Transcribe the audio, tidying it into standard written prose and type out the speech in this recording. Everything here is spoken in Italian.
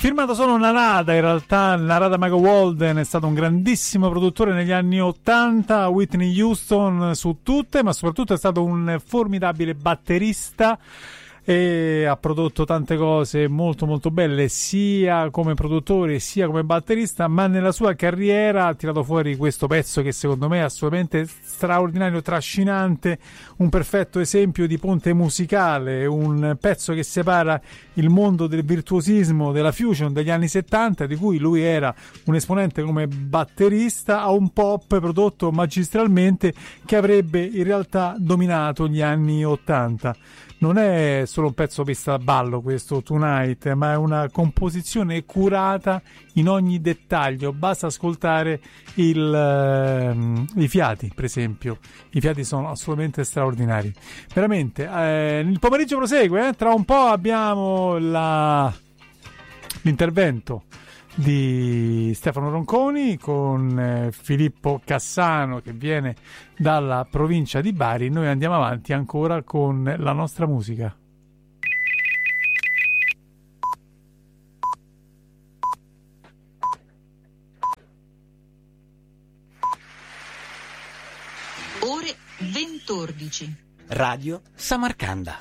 Firmato solo Narada, in realtà Narada Michael Walden è stato un grandissimo produttore negli anni 80, Whitney Houston su tutte, ma soprattutto è stato un formidabile batterista e ha prodotto tante cose molto molto belle sia come produttore sia come batterista, ma nella sua carriera ha tirato fuori questo pezzo che secondo me è assolutamente straordinario, trascinante, un perfetto esempio di ponte musicale, un pezzo che separa il mondo del virtuosismo della fusion degli anni 70, di cui lui era un esponente come batterista, a un pop prodotto magistralmente che avrebbe in realtà dominato gli anni 80. Non è solo un pezzo pista da ballo questo Tonight, ma è una composizione curata in ogni dettaglio. Basta ascoltare i fiati, per esempio. I fiati sono assolutamente straordinari. Veramente, il pomeriggio prosegue, tra un po' abbiamo l'intervento di Stefano Ronconi con Filippo Cassano che viene dalla provincia di Bari. Noi andiamo avanti ancora con la nostra musica. Ore 20:14. Radio Samarcanda.